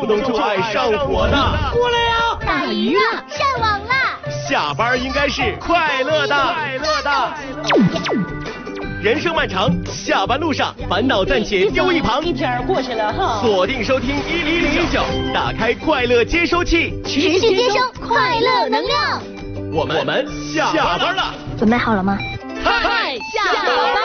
不动就爱上火的。 过来呀！ 打鱼了，上网了。 下班应该是快乐的。人生漫长，下班路上烦恼暂且丢一旁。 一天过去了哈。 锁定收听1009，打开快乐接收器， 持续接收快乐能量。 我们下班了。 准备好了吗？ 嗨， 下班。